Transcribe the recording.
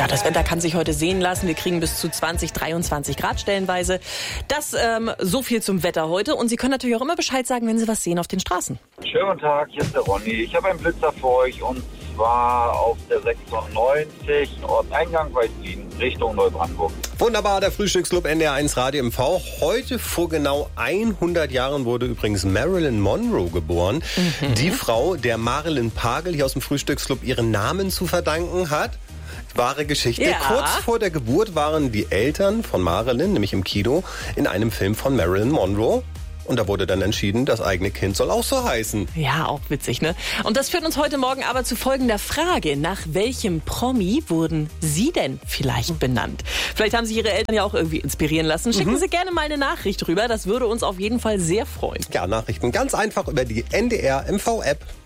Ja, das Wetter kann sich heute sehen lassen. Wir kriegen bis zu 20, 23 Grad stellenweise. Das so viel zum Wetter heute. Und Sie können natürlich auch immer Bescheid sagen, wenn Sie was sehen auf den Straßen. Schönen guten Tag, hier ist der Ronny. Ich habe einen Blitzer für euch und zwar auf der 96 Ortseingang Weißlin Richtung Neubrandenburg. Wunderbar, der Frühstücksclub NDR1 Radio MV. Heute vor genau 100 Jahren wurde übrigens Marilyn Monroe geboren. Die Frau, der Marilyn Pagel hier aus dem Frühstücksclub ihren Namen zu verdanken hat. Wahre Geschichte. Ja. Kurz vor der Geburt waren die Eltern von Marilyn, nämlich im Kino, in einem Film von Marilyn Monroe. Und da wurde dann entschieden, das eigene Kind soll auch so heißen. Ja, auch witzig, ne? Und das führt uns heute Morgen aber zu folgender Frage. Nach welchem Promi wurden Sie denn vielleicht benannt? Vielleicht haben sich Ihre Eltern ja auch irgendwie inspirieren lassen. Schicken Sie gerne mal eine Nachricht rüber. Das würde uns auf jeden Fall sehr freuen. Ja, Nachrichten ganz einfach über die NDR MV-App.